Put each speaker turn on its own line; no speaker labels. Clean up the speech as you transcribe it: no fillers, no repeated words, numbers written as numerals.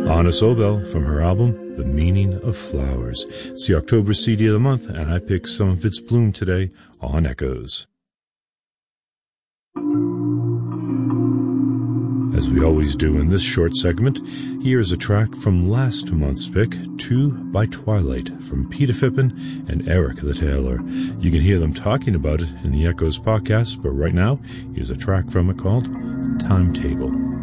Anna Sobel from her album, The Meaning of Flowers. It's the October CD of the month, and I picked some of its bloom today on Echoes. As we always do in this short segment, here's a track from last month's pick, 2 by Twilight, from Peter Phippen and Eric the Tailor. You can hear them talking about it in the Echoes podcast, but right now, here's a track from it called Timetable.